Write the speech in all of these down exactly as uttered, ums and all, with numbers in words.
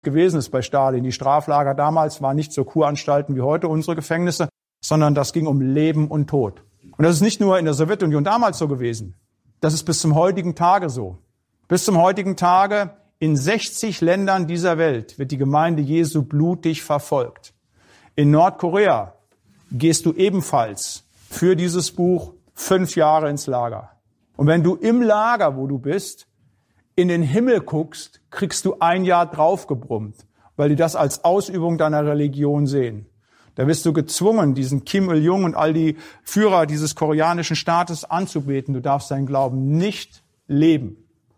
gewesen ist bei Stalin. Die Straflager damals waren nicht so Kuranstalten wie heute unsere Gefängnisse, sondern das ging um Leben und Tod. Und das ist nicht nur in der Sowjetunion damals so gewesen. Das ist bis zum heutigen Tage so. Bis zum heutigen Tage in sechzig Ländern dieser Welt wird die Gemeinde Jesu blutig verfolgt. In Nordkorea gehst du ebenfalls für dieses Buch fünf Jahre ins Lager. Und wenn du im Lager, wo du bist, in den Himmel guckst, kriegst du ein Jahr draufgebrummt, weil die das als Ausübung deiner Religion sehen. Da wirst du gezwungen, diesen Kim Il-jung und all die Führer dieses koreanischen Staates anzubeten. Du darfst deinen Glauben nicht leben.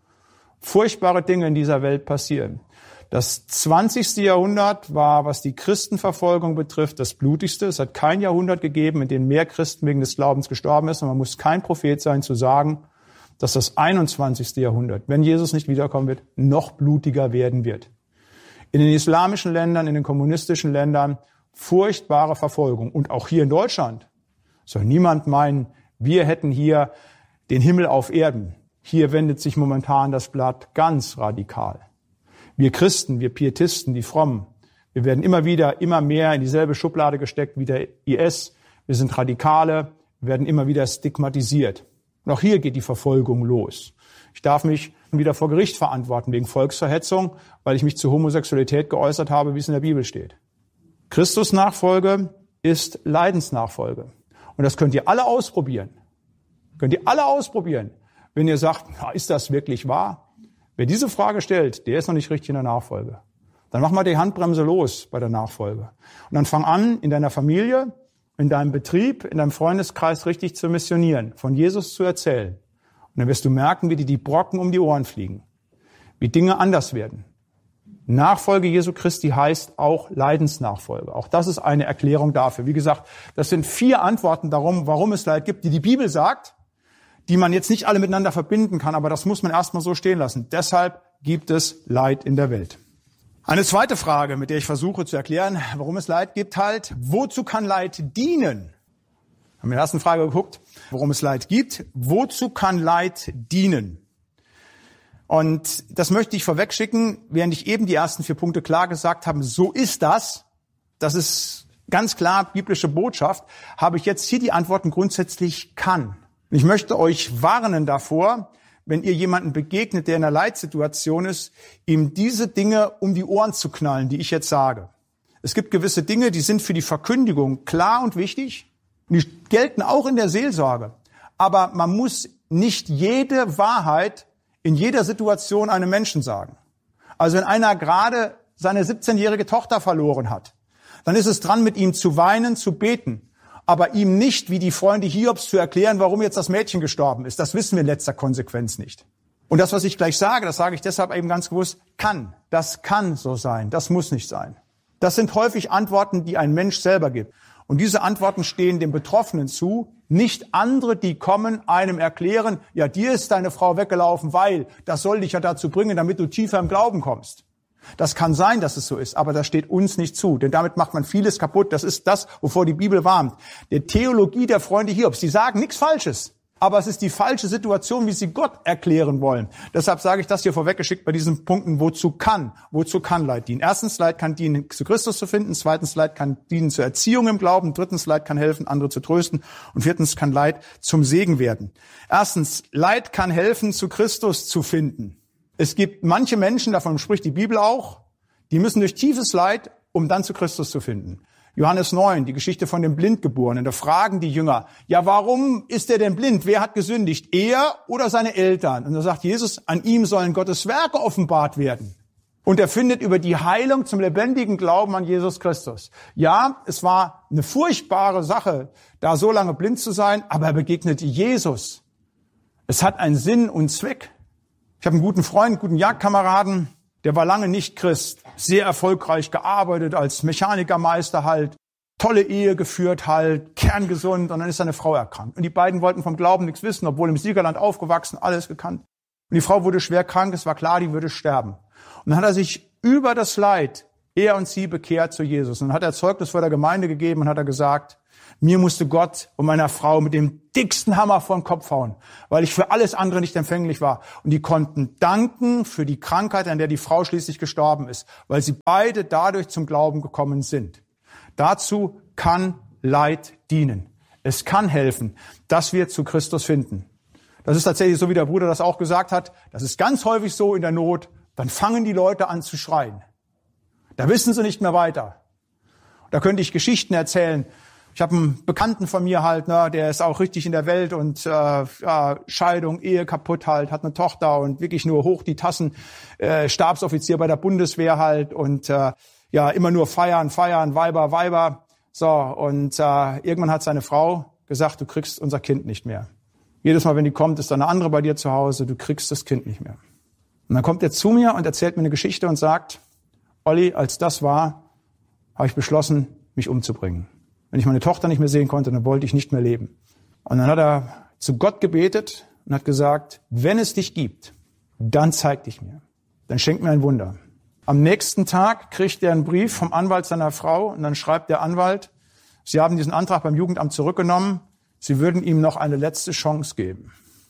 Furchtbare Dinge in dieser Welt passieren. Das zwanzigste Jahrhundert war, was die Christenverfolgung betrifft, das blutigste. Es hat kein Jahrhundert gegeben, in dem mehr Christen wegen des Glaubens gestorben ist. Und man muss kein Prophet sein, zu sagen, dass das einundzwanzigste Jahrhundert, wenn Jesus nicht wiederkommen wird, noch blutiger werden wird. In den islamischen Ländern, in den kommunistischen Ländern furchtbare Verfolgung. Und auch hier in Deutschland soll niemand meinen, wir hätten hier den Himmel auf Erden. Hier wendet sich momentan das Blatt ganz radikal. Wir Christen, wir Pietisten, die Frommen, wir werden immer wieder, immer mehr in dieselbe Schublade gesteckt wie der I S. Wir sind Radikale, wir werden immer wieder stigmatisiert. Und auch hier geht die Verfolgung los. Ich darf mich wieder vor Gericht verantworten wegen Volksverhetzung, weil ich mich zur Homosexualität geäußert habe, wie es in der Bibel steht. Christusnachfolge ist Leidensnachfolge. Und das könnt ihr alle ausprobieren. Könnt ihr alle ausprobieren. Wenn ihr sagt, na, ist das wirklich wahr? Wer diese Frage stellt, der ist noch nicht richtig in der Nachfolge. Dann mach mal die Handbremse los bei der Nachfolge. Und dann fang an, in deiner Familie, in deinem Betrieb, in deinem Freundeskreis richtig zu missionieren, von Jesus zu erzählen. Und dann wirst du merken, wie dir die Brocken um die Ohren fliegen, wie Dinge anders werden. Nachfolge Jesu Christi heißt auch Leidensnachfolge. Auch das ist eine Erklärung dafür. Wie gesagt, das sind vier Antworten darum, warum es Leid gibt, die die Bibel sagt, die man jetzt nicht alle miteinander verbinden kann, aber das muss man erstmal so stehen lassen. Deshalb gibt es Leid in der Welt. Eine zweite Frage, mit der ich versuche zu erklären, warum es Leid gibt, halt, wozu kann Leid dienen? Wir haben in der ersten Frage geguckt, warum es Leid gibt. Wozu kann Leid dienen? Und das möchte ich vorwegschicken, während ich eben die ersten vier Punkte klar gesagt habe, so ist das, das ist ganz klar biblische Botschaft, habe ich jetzt hier die Antworten grundsätzlich kann. Und ich möchte euch warnen davor, wenn ihr jemanden begegnet, der in einer Leitsituation ist, ihm diese Dinge um die Ohren zu knallen, die ich jetzt sage. Es gibt gewisse Dinge, die sind für die Verkündigung klar und wichtig. Und die gelten auch in der Seelsorge. Aber man muss nicht jede Wahrheit in jeder Situation einem Menschen sagen. Also wenn einer gerade seine siebzehnjährige Tochter verloren hat, dann ist es dran, mit ihm zu weinen, zu beten. Aber ihm nicht, wie die Freunde Hiobs, zu erklären, warum jetzt das Mädchen gestorben ist. Das wissen wir in letzter Konsequenz nicht. Und das, was ich gleich sage, das sage ich deshalb eben ganz gewusst, kann. Das kann so sein. Das muss nicht sein. Das sind häufig Antworten, die ein Mensch selber gibt. Und diese Antworten stehen dem Betroffenen zu, nicht andere, die kommen, einem erklären, ja, dir ist deine Frau weggelaufen, weil das soll dich ja dazu bringen, damit du tiefer im Glauben kommst. Das kann sein, dass es so ist, aber das steht uns nicht zu, denn damit macht man vieles kaputt. Das ist das, wovor die Bibel warnt. Der Theologie der Freunde Hiobs, die sagen nichts Falsches, aber es ist die falsche Situation, wie sie Gott erklären wollen. Deshalb sage ich das hier vorweggeschickt bei diesen Punkten, wozu kann, wozu kann Leid dienen. Erstens, Leid kann dienen, zu Christus zu finden. Zweitens, Leid kann dienen zur Erziehung im Glauben. Drittens, Leid kann helfen, andere zu trösten. Und viertens, kann Leid zum Segen werden. Erstens, Leid kann helfen, zu Christus zu finden. Es gibt manche Menschen, davon spricht die Bibel auch, die müssen durch tiefes Leid, um dann zu Christus zu finden. Johannes neun, die Geschichte von dem Blindgeborenen. Da fragen die Jünger, ja, warum ist er denn blind? Wer hat gesündigt? Er oder seine Eltern? Und da sagt Jesus, an ihm sollen Gottes Werke offenbart werden. Und er findet über die Heilung zum lebendigen Glauben an Jesus Christus. Ja, es war eine furchtbare Sache, da so lange blind zu sein, aber er begegnete Jesus. Es hat einen Sinn und Zweck. Ich habe einen guten Freund, einen guten Jagdkameraden, der war lange nicht Christ, sehr erfolgreich gearbeitet als Mechanikermeister halt, tolle Ehe geführt halt, kerngesund, und dann ist seine Frau erkrankt. Und die beiden wollten vom Glauben nichts wissen, obwohl im Siegerland aufgewachsen, alles gekannt. Und die Frau wurde schwer krank, es war klar, die würde sterben. Und dann hat er sich über das Leid, er und sie, bekehrt zu Jesus. Und dann hat er Zeugnis vor der Gemeinde gegeben und hat er gesagt, Mir musste Gott und meiner Frau mit dem dicksten Hammer vor den Kopf hauen, weil ich für alles andere nicht empfänglich war. Und die konnten danken für die Krankheit, an der die Frau schließlich gestorben ist, weil sie beide dadurch zum Glauben gekommen sind. Dazu kann Leid dienen. Es kann helfen, dass wir zu Christus finden. Das ist tatsächlich so, wie der Bruder das auch gesagt hat. Das ist ganz häufig so in der Not. Dann fangen die Leute an zu schreien. Da wissen sie nicht mehr weiter. Da könnte ich Geschichten erzählen. Ich habe einen Bekannten von mir halt, ne, der ist auch richtig in der Welt und äh, ja, Scheidung, Ehe kaputt halt, hat eine Tochter und wirklich nur hoch die Tassen, äh, Stabsoffizier bei der Bundeswehr halt und äh, ja immer nur feiern, feiern, Weiber, Weiber. So, und äh, irgendwann hat seine Frau gesagt, du kriegst unser Kind nicht mehr. Jedes Mal, wenn die kommt, ist da eine andere bei dir zu Hause, du kriegst das Kind nicht mehr. Und dann kommt er zu mir und erzählt mir eine Geschichte und sagt, Olli, als das war, habe ich beschlossen, mich umzubringen. Wenn ich meine Tochter nicht mehr sehen konnte, dann wollte ich nicht mehr leben. Und dann hat er zu Gott gebetet und hat gesagt, wenn es dich gibt, dann zeig dich mir. Dann schenk mir ein Wunder. Am nächsten Tag kriegt er einen Brief vom Anwalt seiner Frau und dann schreibt der Anwalt, sie haben diesen Antrag beim Jugendamt zurückgenommen, sie würden ihm noch eine letzte Chance geben.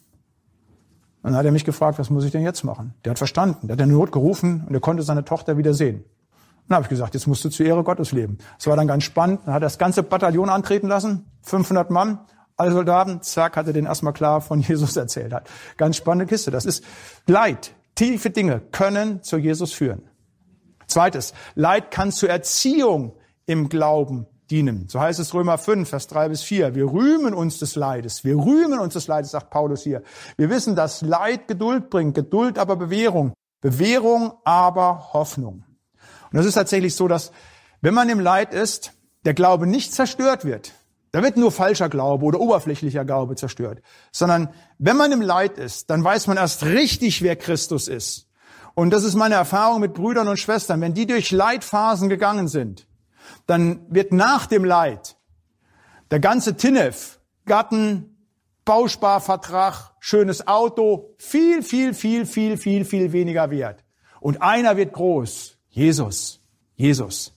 Und dann hat er mich gefragt, was muss ich denn jetzt machen? Der hat verstanden, der hat in Not gerufen und er konnte seine Tochter wieder sehen. Dann habe ich gesagt, jetzt musst du zur Ehre Gottes leben. Das war dann ganz spannend. Dann hat er das ganze Bataillon antreten lassen, fünfhundert Mann, alle Soldaten, zack, hat er denen erstmal klar von Jesus erzählt. Hat. Ganz spannende Kiste. Das ist Leid. Tiefe Dinge können zu Jesus führen. Zweites, Leid kann zur Erziehung im Glauben dienen. So heißt es Römer fünf, Vers drei bis vier. Wir rühmen uns des Leides. Wir rühmen uns des Leides, sagt Paulus hier. Wir wissen, dass Leid Geduld bringt, Geduld aber Bewährung, Bewährung aber Hoffnung. Und das ist tatsächlich so, dass wenn man im Leid ist, der Glaube nicht zerstört wird. Da wird nur falscher Glaube oder oberflächlicher Glaube zerstört. Sondern wenn man im Leid ist, dann weiß man erst richtig, wer Christus ist. Und das ist meine Erfahrung mit Brüdern und Schwestern. Wenn die durch Leidphasen gegangen sind, dann wird nach dem Leid der ganze Tinef, Gatten, Bausparvertrag, schönes Auto, viel, viel, viel, viel, viel, viel weniger wert. Und einer wird groß. Jesus, Jesus.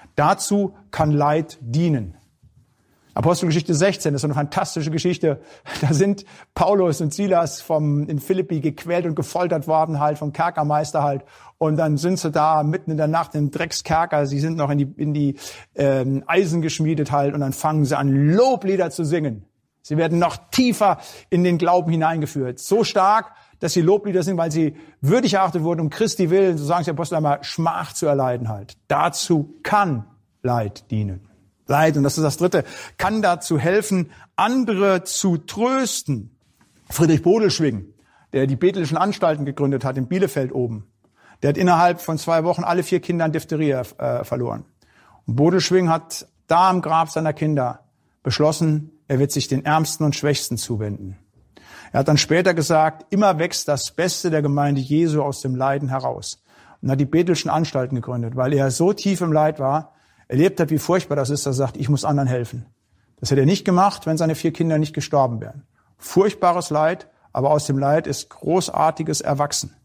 Dazu kann Leid dienen. Apostelgeschichte sechzehn, das ist eine fantastische Geschichte. Da sind Paulus und Silas vom, in Philippi gequält und gefoltert worden halt, vom Kerkermeister halt. Und dann sind sie da mitten in der Nacht im Dreckskerker. Sie sind noch in die, in die ähm, Eisen geschmiedet halt. Und dann fangen sie an, Loblieder zu singen. Sie werden noch tiefer in den Glauben hineingeführt. So stark, dass sie Loblieder sind, weil sie würdig erachtet wurden, um Christi willen, so sagen sie Apostel einmal, Schmach zu erleiden halt. Dazu kann Leid dienen. Leid, und das ist das Dritte, kann dazu helfen, andere zu trösten. Friedrich Bodelschwingh, der die Bethelischen Anstalten gegründet hat, in Bielefeld oben, der hat innerhalb von zwei Wochen alle vier Kinder an Diphtherie äh, verloren. Und Bodelschwingh hat da am Grab seiner Kinder beschlossen, er wird sich den Ärmsten und Schwächsten zuwenden. Er hat dann später gesagt, immer wächst das Beste der Gemeinde Jesu aus dem Leiden heraus. Und hat die Bethelischen Anstalten gegründet, weil er so tief im Leid war, erlebt hat, wie furchtbar das ist, dass er sagt, ich muss anderen helfen. Das hätte er nicht gemacht, wenn seine vier Kinder nicht gestorben wären. Furchtbares Leid, aber aus dem Leid ist großartiges Erwachsen.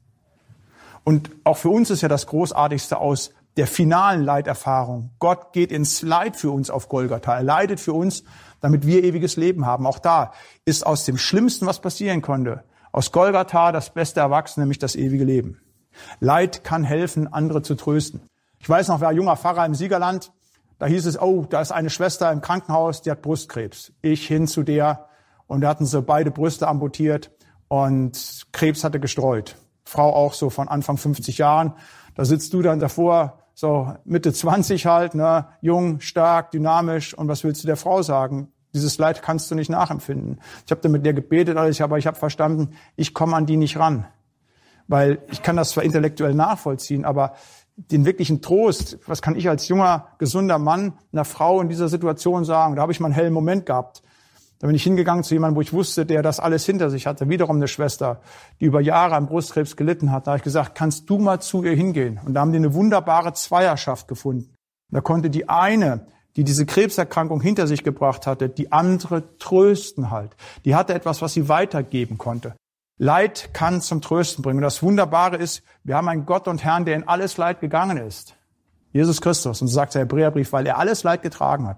Und auch für uns ist ja das Großartigste aus der finalen Leiterfahrung. Gott geht ins Leid für uns auf Golgatha. Er leidet für uns, damit wir ewiges Leben haben. Auch da ist aus dem Schlimmsten, was passieren konnte, aus Golgatha das beste Erwachsen, nämlich das ewige Leben. Leid kann helfen, andere zu trösten. Ich weiß noch, war junger Pfarrer im Siegerland, da hieß es, oh, da ist eine Schwester im Krankenhaus, die hat Brustkrebs. Ich hin zu der und da hatten sie beide Brüste amputiert und Krebs hatte gestreut. Frau auch so von Anfang fünfzig Jahren. Da sitzt du dann davor, so Mitte zwanzig halt, ne, jung, stark, dynamisch. Und was willst du der Frau sagen? Dieses Leid kannst du nicht nachempfinden. Ich habe dann mit der gebetet, aber ich habe verstanden, ich komme an die nicht ran. Weil ich kann das zwar intellektuell nachvollziehen, aber den wirklichen Trost, was kann ich als junger, gesunder Mann einer Frau in dieser Situation sagen? Da habe ich mal einen hellen Moment gehabt. Da bin ich hingegangen zu jemandem, wo ich wusste, der das alles hinter sich hatte. Wiederum eine Schwester, die über Jahre an Brustkrebs gelitten hat. Da habe ich gesagt, kannst du mal zu ihr hingehen? Und da haben die eine wunderbare Zweierschaft gefunden. Und da konnte die eine, die diese Krebserkrankung hinter sich gebracht hatte, die andere trösten halt. Die hatte etwas, was sie weitergeben konnte. Leid kann zum Trösten bringen. Und das Wunderbare ist, wir haben einen Gott und Herrn, der in alles Leid gegangen ist. Jesus Christus. Und so sagt der Hebräerbrief, weil er alles Leid getragen hat,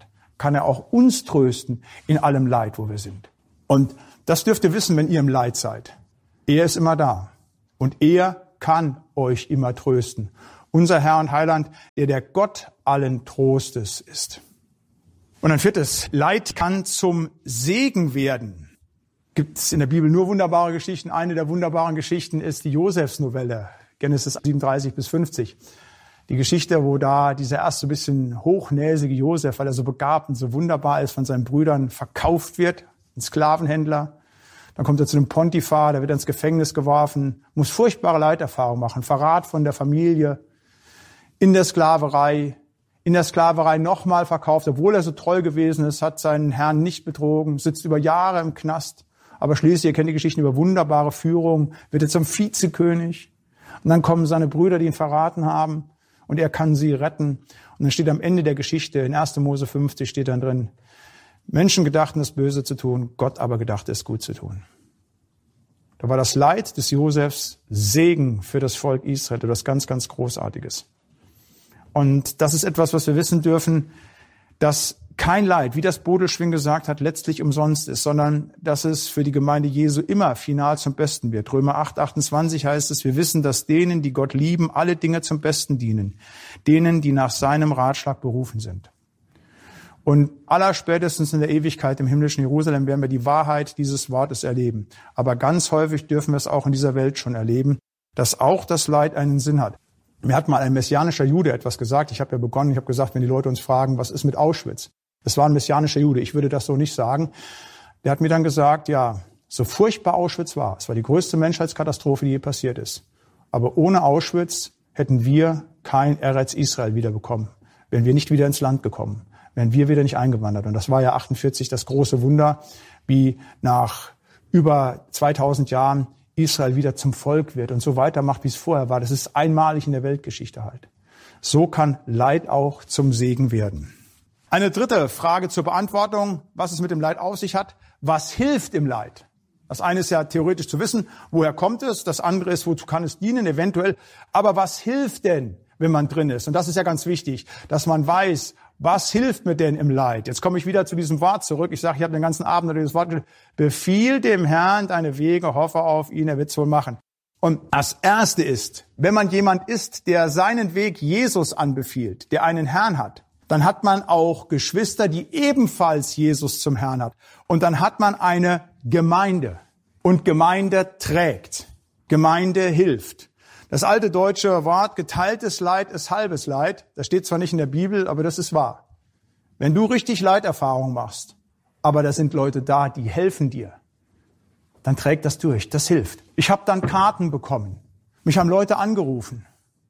kann er auch uns trösten in allem Leid, wo wir sind. Und das dürft ihr wissen, wenn ihr im Leid seid. Er ist immer da. Und er kann euch immer trösten. Unser Herr und Heiland, der der Gott allen Trostes ist. Und ein viertes, Leid kann zum Segen werden. Gibt es in der Bibel nur wunderbare Geschichten. Eine der wunderbaren Geschichten ist die Josefsnovelle, Genesis siebenunddreißig bis fünfzig. Die Geschichte, wo da dieser erste bisschen hochnäsige Josef, weil er so begabt und so wunderbar ist, von seinen Brüdern verkauft wird, ein Sklavenhändler. Dann kommt er zu einem Pontifar, der wird ins Gefängnis geworfen, muss furchtbare Leiterfahrungen machen, Verrat von der Familie, in der Sklaverei, in der Sklaverei nochmal verkauft, obwohl er so treu gewesen ist, hat seinen Herrn nicht betrogen, sitzt über Jahre im Knast, aber schließlich, ihr kennt die Geschichten über wunderbare Führung, wird er zum Vizekönig. Und dann kommen seine Brüder, die ihn verraten haben, und er kann sie retten. Und dann steht am Ende der Geschichte, in erster Mose fünfzig steht dann drin, Menschen gedachten, das Böse zu tun, Gott aber gedachte, es gut zu tun. Da war das Leid des Josefs Segen für das Volk Israel, etwas ganz, ganz Großartiges. Und das ist etwas, was wir wissen dürfen, dass kein Leid, wie das Bodelschwing gesagt hat, letztlich umsonst ist, sondern dass es für die Gemeinde Jesu immer final zum Besten wird. Römer acht, achtundzwanzig heißt es, wir wissen, dass denen, die Gott lieben, alle Dinge zum Besten dienen, denen, die nach seinem Ratschlag berufen sind. Und allerspätestens in der Ewigkeit im himmlischen Jerusalem werden wir die Wahrheit dieses Wortes erleben. Aber ganz häufig dürfen wir es auch in dieser Welt schon erleben, dass auch das Leid einen Sinn hat. Mir hat mal ein messianischer Jude etwas gesagt. Ich habe ja begonnen, ich habe gesagt, wenn die Leute uns fragen, was ist mit Auschwitz? Das war ein messianischer Jude. Ich würde das so nicht sagen. Der hat mir dann gesagt, ja, so furchtbar Auschwitz war, es war die größte Menschheitskatastrophe, die je passiert ist. Aber ohne Auschwitz hätten wir kein Eretz Israel wiederbekommen, wären wir nicht wieder ins Land gekommen, wären wir wieder nicht eingewandert. Und das war ja achtundvierzig das große Wunder, wie nach über zweitausend Jahren Israel wieder zum Volk wird und so weitermacht, wie es vorher war. Das ist einmalig in der Weltgeschichte halt. So kann Leid auch zum Segen werden. Eine dritte Frage zur Beantwortung, was es mit dem Leid auf sich hat. Was hilft im Leid? Das eine ist ja theoretisch zu wissen, woher kommt es? Das andere ist, wozu kann es dienen, eventuell. Aber was hilft denn, wenn man drin ist? Und das ist ja ganz wichtig, dass man weiß, was hilft mir denn im Leid? Jetzt komme ich wieder zu diesem Wort zurück. Ich sage, ich habe den ganzen Abend über dieses Wort gesagt. Befiehl dem Herrn deine Wege, hoffe auf ihn, er wird es wohl machen. Und das Erste ist, wenn man jemand ist, der seinen Weg Jesus anbefiehlt, der einen Herrn hat, dann hat man auch Geschwister, die ebenfalls Jesus zum Herrn hat. Und dann hat man eine Gemeinde. Und Gemeinde trägt. Gemeinde hilft. Das alte deutsche Wort, geteiltes Leid ist halbes Leid. Das steht zwar nicht in der Bibel, aber das ist wahr. Wenn du richtig Leiterfahrung machst, aber da sind Leute da, die helfen dir, dann trägt das durch. Das hilft. Ich habe dann Karten bekommen. Mich haben Leute angerufen.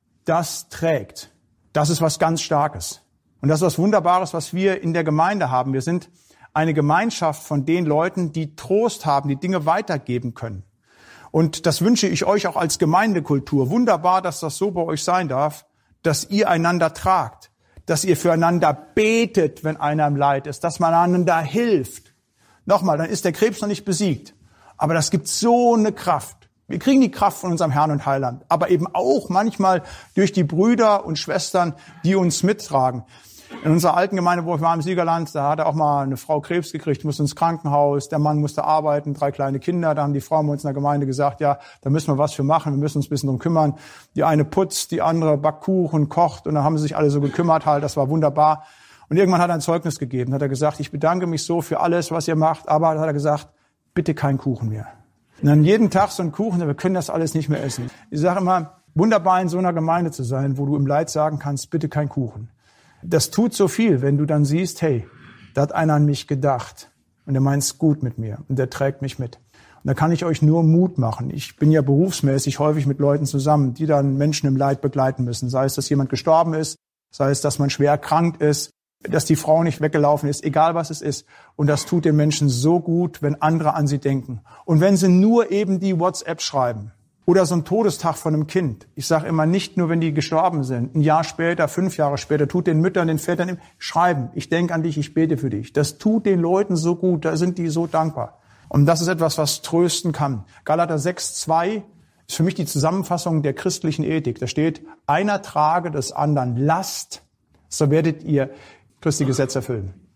Das trägt. Das ist was ganz Starkes. Und das ist was Wunderbares, was wir in der Gemeinde haben. Wir sind eine Gemeinschaft von den Leuten, die Trost haben, die Dinge weitergeben können. Und das wünsche ich euch auch als Gemeindekultur. Wunderbar, dass das so bei euch sein darf, dass ihr einander tragt, dass ihr füreinander betet, wenn einer im Leid ist, dass man einander hilft. Nochmal, dann ist der Krebs noch nicht besiegt. Aber das gibt so eine Kraft. Wir kriegen die Kraft von unserem Herrn und Heiland, aber eben auch manchmal durch die Brüder und Schwestern, die uns mittragen. In unserer alten Gemeinde, wo ich war im Siegerland, da hatte auch mal eine Frau Krebs gekriegt, musste ins Krankenhaus, der Mann musste arbeiten, drei kleine Kinder. Da haben die Frauen bei uns in der Gemeinde gesagt, ja, da müssen wir was für machen, wir müssen uns ein bisschen drum kümmern. Die eine putzt, die andere backt Kuchen, kocht und dann haben sie sich alle so gekümmert halt, das war wunderbar. Und irgendwann hat er ein Zeugnis gegeben, hat er gesagt, ich bedanke mich so für alles, was ihr macht, aber hat er gesagt, bitte kein Kuchen mehr. Und dann jeden Tag so ein Kuchen, wir können das alles nicht mehr essen. Ich sage immer, wunderbar in so einer Gemeinde zu sein, wo du im Leid sagen kannst, bitte kein Kuchen. Das tut so viel, wenn du dann siehst, hey, da hat einer an mich gedacht und der meint's gut mit mir und der trägt mich mit. Und da kann ich euch nur Mut machen. Ich bin ja berufsmäßig häufig mit Leuten zusammen, die dann Menschen im Leid begleiten müssen. Sei es, dass jemand gestorben ist, sei es, dass man schwer erkrankt ist, dass die Frau nicht weggelaufen ist, egal was es ist. Und das tut den Menschen so gut, wenn andere an sie denken. Und wenn sie nur eben die WhatsApp schreiben. Oder so ein Todestag von einem Kind. Ich sage immer, nicht nur, wenn die gestorben sind. Ein Jahr später, fünf Jahre später, tut den Müttern, den Vätern schreiben. Ich denke an dich, ich bete für dich. Das tut den Leuten so gut, da sind die so dankbar. Und das ist etwas, was trösten kann. Galater sechs, zwei ist für mich die Zusammenfassung der christlichen Ethik. Da steht, einer trage des anderen Last, so werdet ihr Christi Gesetz erfüllen.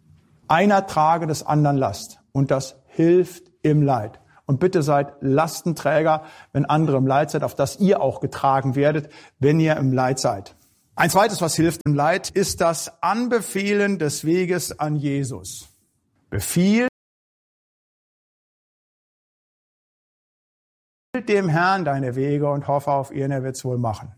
Einer trage des anderen Last. Und das hilft im Leid. Und bitte seid Lastenträger, wenn andere im Leid seid, auf das ihr auch getragen werdet, wenn ihr im Leid seid. Ein zweites, was hilft im Leid, ist das Anbefehlen des Weges an Jesus. Befiehl dem Herrn deine Wege und hoffe auf ihn, er wird's wohl machen.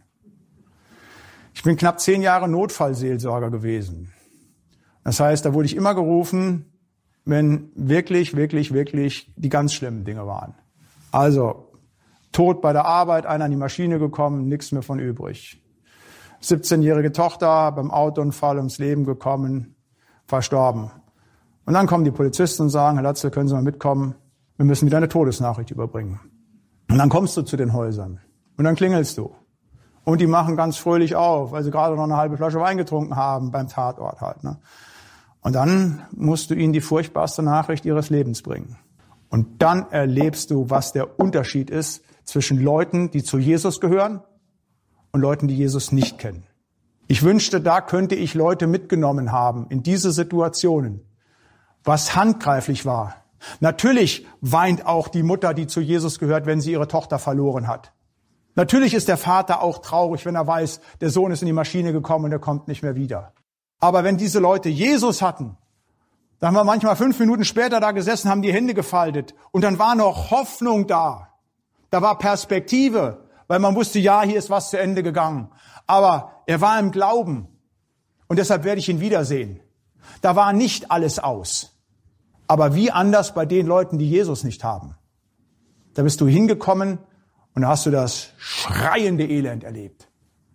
Ich bin knapp zehn Jahre Notfallseelsorger gewesen. Das heißt, da wurde ich immer gerufen, wenn wirklich, wirklich, wirklich die ganz schlimmen Dinge waren. Also Tod bei der Arbeit, einer an die Maschine gekommen, nichts mehr von übrig. siebzehnjährige Tochter beim Autounfall ums Leben gekommen, verstorben. Und dann kommen die Polizisten und sagen, Herr Latzel, können Sie mal mitkommen? Wir müssen wieder eine Todesnachricht überbringen. Und dann kommst du zu den Häusern und dann klingelst du. Und die machen ganz fröhlich auf, weil sie gerade noch eine halbe Flasche Wein getrunken haben beim Tatort halt. Ne? Und dann musst du ihnen die furchtbarste Nachricht ihres Lebens bringen. Und dann erlebst du, was der Unterschied ist zwischen Leuten, die zu Jesus gehören und Leuten, die Jesus nicht kennen. Ich wünschte, da könnte ich Leute mitgenommen haben in diese Situationen, was handgreiflich war. Natürlich weint auch die Mutter, die zu Jesus gehört, wenn sie ihre Tochter verloren hat. Natürlich ist der Vater auch traurig, wenn er weiß, der Sohn ist in die Maschine gekommen und er kommt nicht mehr wieder. Aber wenn diese Leute Jesus hatten, dann haben wir manchmal fünf Minuten später da gesessen, haben die Hände gefaltet und dann war noch Hoffnung da. Da war Perspektive, weil man wusste, ja, hier ist was zu Ende gegangen. Aber er war im Glauben und deshalb werde ich ihn wiedersehen. Da war nicht alles aus. Aber wie anders bei den Leuten, die Jesus nicht haben. Da bist du hingekommen und da hast du das schreiende Elend erlebt.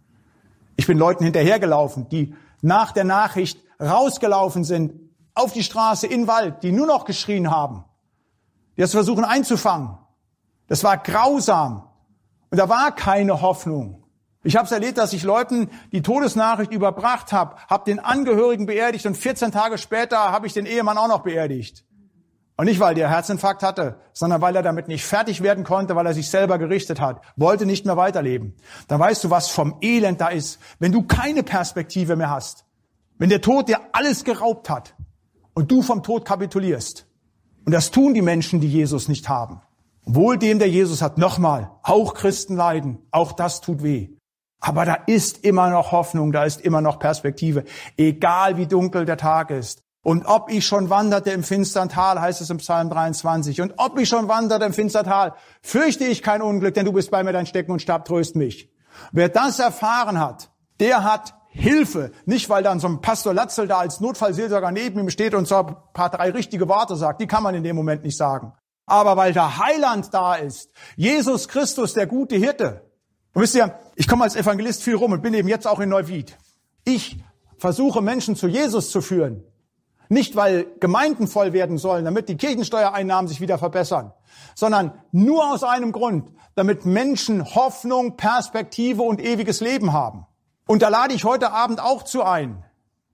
Ich bin Leuten hinterhergelaufen, die nach der Nachricht rausgelaufen sind, auf die Straße, in den Wald, die nur noch geschrien haben. Die das versuchen einzufangen. Das war grausam. Und da war keine Hoffnung. Ich habe es erlebt, dass ich Leuten die Todesnachricht überbracht habe, habe den Angehörigen beerdigt und vierzehn Tage später habe ich den Ehemann auch noch beerdigt. Und nicht, weil der Herzinfarkt hatte, sondern weil er damit nicht fertig werden konnte, weil er sich selber gerichtet hat, wollte nicht mehr weiterleben. Da weißt du, was vom Elend da ist, wenn du keine Perspektive mehr hast. Wenn der Tod dir alles geraubt hat und du vom Tod kapitulierst. Und das tun die Menschen, die Jesus nicht haben. Wohl dem, der Jesus hat, nochmal, auch Christen leiden, auch das tut weh. Aber da ist immer noch Hoffnung, da ist immer noch Perspektive, egal wie dunkel der Tag ist. Und ob ich schon wanderte im finstern Tal, heißt es im Psalm dreiundzwanzig. Und ob ich schon wanderte im finstern Tal, fürchte ich kein Unglück, denn du bist bei mir, dein Stecken und Stab tröst mich. Wer das erfahren hat, der hat Hilfe. Nicht, weil dann so ein Pastor Latzel da als Notfallseelsorger neben ihm steht und so ein paar drei richtige Worte sagt. Die kann man in dem Moment nicht sagen. Aber weil der Heiland da ist, Jesus Christus, der gute Hirte. Und wisst ihr, ich komme als Evangelist viel rum und bin eben jetzt auch in Neuwied. Ich versuche Menschen zu Jesus zu führen. Nicht, weil Gemeinden voll werden sollen, damit die Kirchensteuereinnahmen sich wieder verbessern, sondern nur aus einem Grund, damit Menschen Hoffnung, Perspektive und ewiges Leben haben. Und da lade ich heute Abend auch zu ein,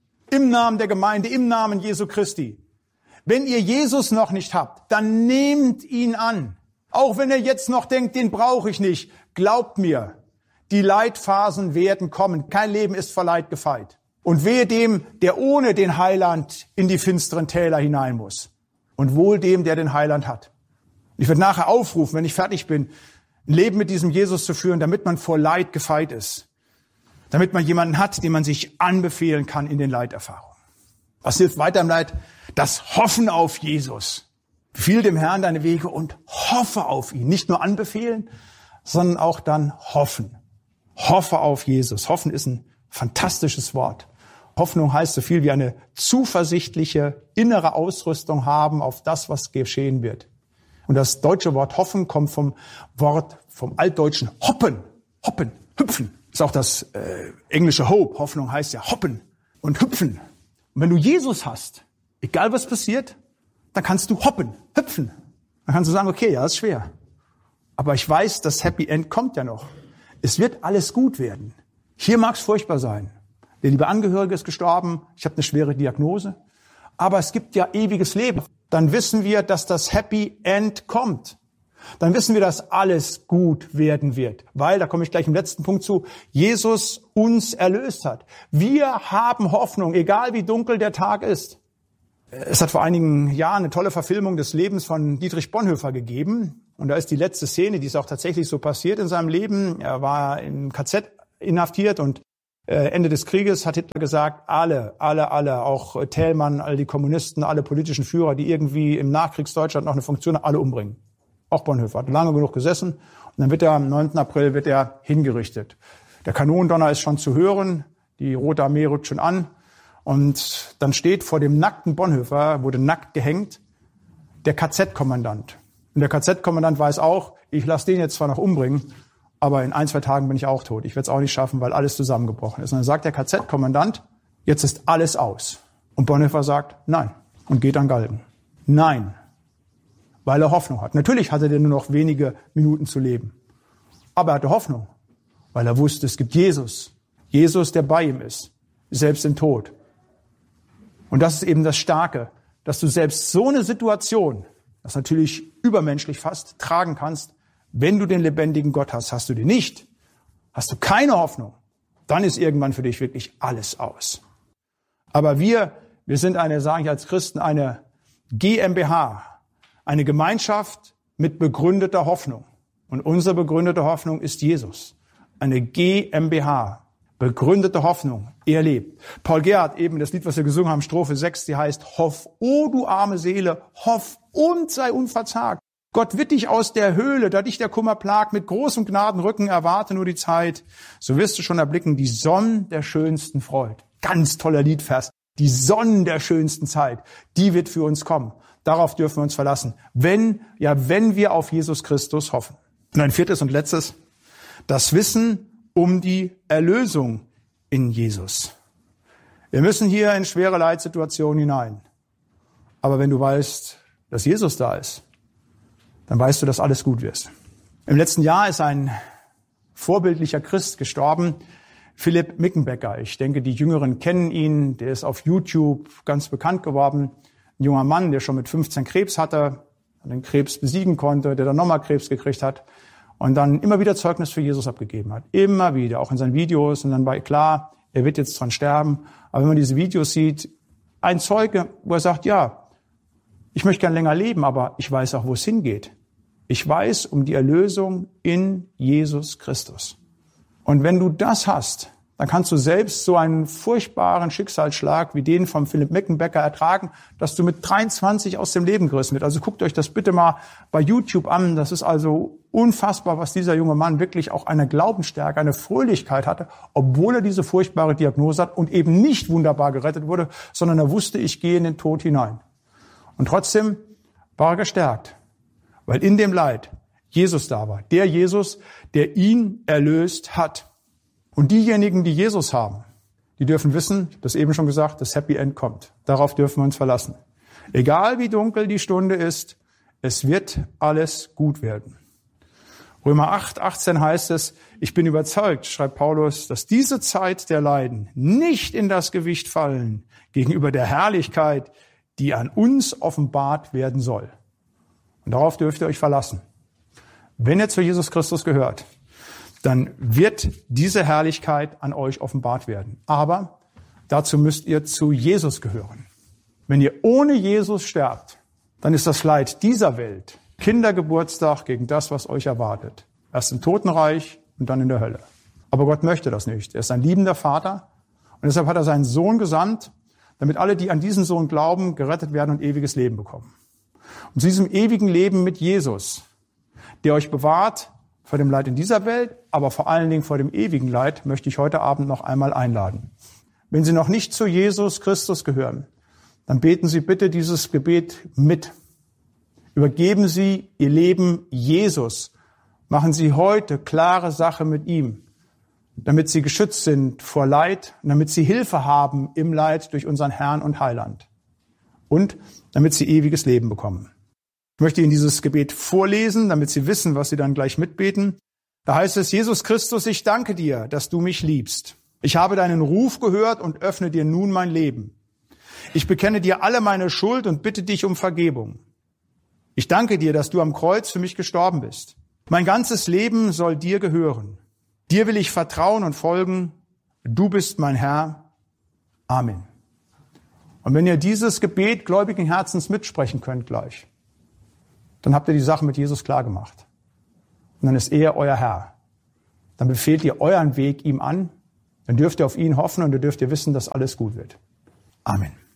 im Namen der Gemeinde, im Namen Jesu Christi. Wenn ihr Jesus noch nicht habt, dann nehmt ihn an. Auch wenn ihr jetzt noch denkt, den brauche ich nicht. Glaubt mir, die Leidphasen werden kommen. Kein Leben ist vor Leid gefeit. Und wehe dem, der ohne den Heiland in die finsteren Täler hinein muss. Und wohl dem, der den Heiland hat. Ich werde nachher aufrufen, wenn ich fertig bin, ein Leben mit diesem Jesus zu führen, damit man vor Leid gefeit ist. Damit man jemanden hat, den man sich anbefehlen kann in den Leiterfahrungen. Was hilft weiter im Leid? Das Hoffen auf Jesus. Befiehl dem Herrn deine Wege und hoffe auf ihn. Nicht nur anbefehlen, sondern auch dann hoffen. Hoffe auf Jesus. Hoffen ist ein fantastisches Wort. Hoffnung heißt so viel wie eine zuversichtliche innere Ausrüstung haben auf das, was geschehen wird. Und das deutsche Wort hoffen kommt vom Wort, vom altdeutschen hoppen, hoppen, hüpfen. Ist auch das äh, englische Hope. Hoffnung heißt ja hoppen und hüpfen. Und wenn du Jesus hast, egal was passiert, dann kannst du hoppen, hüpfen. Dann kannst du sagen, okay, ja, ist schwer. Aber ich weiß, das Happy End kommt ja noch. Es wird alles gut werden. Hier mag es furchtbar sein. Der liebe Angehörige ist gestorben. Ich habe eine schwere Diagnose. Aber es gibt ja ewiges Leben. Dann wissen wir, dass das Happy End kommt. Dann wissen wir, dass alles gut werden wird. Weil, da komme ich gleich im letzten Punkt zu, Jesus uns erlöst hat. Wir haben Hoffnung, egal wie dunkel der Tag ist. Es hat vor einigen Jahren eine tolle Verfilmung des Lebens von Dietrich Bonhoeffer gegeben. Und da ist die letzte Szene, die ist auch tatsächlich so passiert in seinem Leben. Er war im K Z inhaftiert und Ende des Krieges hat Hitler gesagt, alle, alle, alle, auch Thälmann, all die Kommunisten, alle politischen Führer, die irgendwie im Nachkriegsdeutschland noch eine Funktion haben, alle umbringen. Auch Bonhoeffer hat lange genug gesessen. Und dann wird er am neunten April wird er hingerichtet. Der Kanonendonner ist schon zu hören. Die Rote Armee rückt schon an. Und dann steht vor dem nackten Bonhoeffer, wurde nackt gehängt, der K Z-Kommandant. Und der K Z-Kommandant weiß auch, ich lasse den jetzt zwar noch umbringen, aber in ein, zwei Tagen bin ich auch tot. Ich werde es auch nicht schaffen, weil alles zusammengebrochen ist. Und dann sagt der K Z-Kommandant, jetzt ist alles aus. Und Bonhoeffer sagt, nein. Und geht an Galgen. Nein. Weil er Hoffnung hat. Natürlich hatte er nur noch wenige Minuten zu leben. Aber er hatte Hoffnung. Weil er wusste, es gibt Jesus. Jesus, der bei ihm ist. Selbst im Tod. Und das ist eben das Starke. Dass du selbst so eine Situation, das natürlich übermenschlich fast, tragen kannst. Wenn du den lebendigen Gott hast, hast du den nicht, hast du keine Hoffnung, dann ist irgendwann für dich wirklich alles aus. Aber wir, wir sind eine, sage ich als Christen, eine GmbH, eine Gemeinschaft mit begründeter Hoffnung. Und unsere begründete Hoffnung ist Jesus. Eine GmbH, begründete Hoffnung, er lebt. Paul Gerhardt, eben das Lied, was wir gesungen haben, Strophe sechs, die heißt, hoff, o du arme Seele, hoff und sei unverzagt. Gott wird dich aus der Höhle, da dich der Kummer plagt, mit großem Gnadenrücken erwarte nur die Zeit. So wirst du schon erblicken, die Sonne der schönsten Freud. Ganz toller Liedvers. Die Sonne der schönsten Zeit, die wird für uns kommen. Darauf dürfen wir uns verlassen. Wenn, ja, wenn wir auf Jesus Christus hoffen. Und ein viertes und letztes. Das Wissen um die Erlösung in Jesus. Wir müssen hier in schwere Leitsituationen hinein. Aber wenn du weißt, dass Jesus da ist, dann weißt du, dass alles gut wird. Im letzten Jahr ist ein vorbildlicher Christ gestorben, Philipp Mickenbecker. Ich denke, die Jüngeren kennen ihn. Der ist auf YouTube ganz bekannt geworden. Ein junger Mann, der schon mit fünfzehn Krebs hatte, den Krebs besiegen konnte, der dann nochmal Krebs gekriegt hat und dann immer wieder Zeugnis für Jesus abgegeben hat. Immer wieder, auch in seinen Videos. Und dann war klar, er wird jetzt dran sterben. Aber wenn man diese Videos sieht, ein Zeuge, wo er sagt, ja, ich möchte gern länger leben, aber ich weiß auch, wo es hingeht. Ich weiß um die Erlösung in Jesus Christus. Und wenn du das hast, dann kannst du selbst so einen furchtbaren Schicksalsschlag wie den von Philipp Mickenbecker ertragen, dass du mit dreiundzwanzig aus dem Leben gerissen wird. Also guckt euch das bitte mal bei YouTube an. Das ist also unfassbar, was dieser junge Mann wirklich auch eine Glaubensstärke, eine Fröhlichkeit hatte, obwohl er diese furchtbare Diagnose hat und eben nicht wunderbar gerettet wurde, sondern er wusste, ich gehe in den Tod hinein. Und trotzdem war er gestärkt. Weil in dem Leid Jesus da war. Der Jesus, der ihn erlöst hat. Und diejenigen, die Jesus haben, die dürfen wissen, ich habe das eben schon gesagt, das Happy End kommt. Darauf dürfen wir uns verlassen. Egal wie dunkel die Stunde ist, es wird alles gut werden. Römer acht, achtzehn heißt es, ich bin überzeugt, schreibt Paulus, dass diese Zeit der Leiden nicht in das Gewicht fallen gegenüber der Herrlichkeit, die an uns offenbart werden soll. Und darauf dürft ihr euch verlassen. Wenn ihr zu Jesus Christus gehört, dann wird diese Herrlichkeit an euch offenbart werden. Aber dazu müsst ihr zu Jesus gehören. Wenn ihr ohne Jesus sterbt, dann ist das Leid dieser Welt Kindergeburtstag gegen das, was euch erwartet. Erst im Totenreich und dann in der Hölle. Aber Gott möchte das nicht. Er ist ein liebender Vater und deshalb hat er seinen Sohn gesandt, damit alle, die an diesen Sohn glauben, gerettet werden und ewiges Leben bekommen. Und zu diesem ewigen Leben mit Jesus, der euch bewahrt vor dem Leid in dieser Welt, aber vor allen Dingen vor dem ewigen Leid, möchte ich heute Abend noch einmal einladen. Wenn Sie noch nicht zu Jesus Christus gehören, dann beten Sie bitte dieses Gebet mit. Übergeben Sie Ihr Leben Jesus. Machen Sie heute klare Sache mit ihm, damit Sie geschützt sind vor Leid und damit Sie Hilfe haben im Leid durch unseren Herrn und Heiland. Und damit Sie ewiges Leben bekommen. Ich möchte Ihnen dieses Gebet vorlesen, damit Sie wissen, was Sie dann gleich mitbeten. Da heißt es, Jesus Christus, ich danke dir, dass du mich liebst. Ich habe deinen Ruf gehört und öffne dir nun mein Leben. Ich bekenne dir alle meine Schuld und bitte dich um Vergebung. Ich danke dir, dass du am Kreuz für mich gestorben bist. Mein ganzes Leben soll dir gehören. Dir will ich vertrauen und folgen. Du bist mein Herr. Amen. Und wenn ihr dieses Gebet gläubigen Herzens mitsprechen könnt gleich, dann habt ihr die Sache mit Jesus klar gemacht. Und dann ist er euer Herr. Dann befehlt ihr euren Weg ihm an. Dann dürft ihr auf ihn hoffen und dann dürft ihr wissen, dass alles gut wird. Amen.